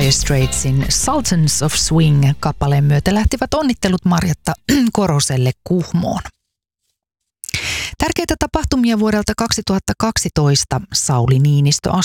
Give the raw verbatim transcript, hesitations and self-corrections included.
Dire Straitsin Sultans of Swing-kappaleen myötä lähtivät onnittelut Marjatta Koroselle Kuhmoon. Tärkeitä tapahtumia vuodelta kaksituhattakaksitoista. Sauli Niinistö astui